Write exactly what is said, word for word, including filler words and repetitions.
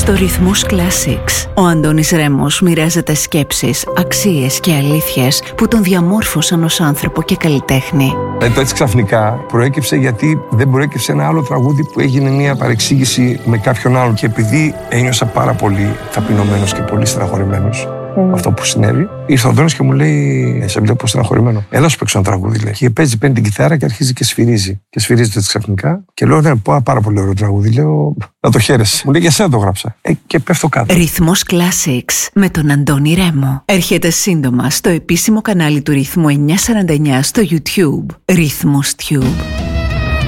Στο Ρυθμούς Classics, ο Αντώνης Ρέμος μοιράζεται σκέψεις, αξίες και αλήθειες που τον διαμόρφωσαν ως άνθρωπο και καλλιτέχνη. Ε, το έτσι ξαφνικά προέκυψε γιατί δεν προέκυψε ένα άλλο τραγούδι που έγινε μια παρεξήγηση με κάποιον άλλον. Και επειδή ένιωσα πάρα πολύ ταπεινωμένος και πολύ στεναχωρημένος mm. αυτό που συνέβη, ήρθε ο Αντώνης και μου λέει: σε βλέπω στεναχωρημένο. Έλα σου παίξω ένα τραγούδι, λέει. Και παίζει, παίρνει την κιθάρα και αρχίζει και σφυρίζει. Και σφυρίζεται έτσι ξαφνικά. Και λέω: ναι, πω, πάρα πολύ ωραίο τραγούδι. Λέω: να το χαίρεσαι. Μου λέει: για σένα το γράψα. Ε, και πέφτω κάτω. Ρυθμός Classics με τον Αντώνη Ρέμο. Έρχεται σύντομα στο επίσημο κανάλι του Ρυθμού εννιακόσια σαράντα εννιά στο YouTube. Ρυθμός Tube.